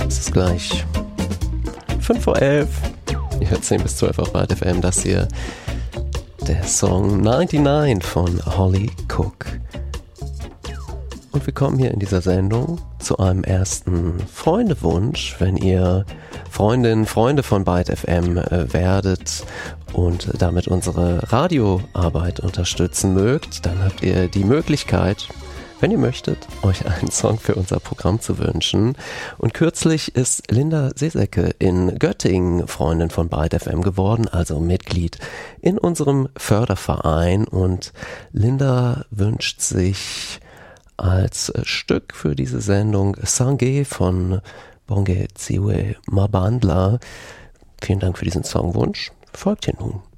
Es ist gleich 5 vor 11. Ihr hört 10 bis 12 auf Byte FM. Das hier der Song 99 von Holly Cook. Und wir kommen hier in dieser Sendung zu einem ersten Freundewunsch. Wenn ihr Freundinnen, Freunde von Byte FM werdet und damit unsere Radioarbeit unterstützen mögt, dann habt ihr die Möglichkeit, wenn ihr möchtet, euch einen Song für unser Programm zu wünschen. Und kürzlich ist Linda Sesecke in Göttingen Freundin von Byte FM geworden, also Mitglied in unserem Förderverein. Und Linda wünscht sich als Stück für diese Sendung Sange von Bonge Tsiwe Mabandla. Vielen Dank für diesen Songwunsch. Folgt hier nun.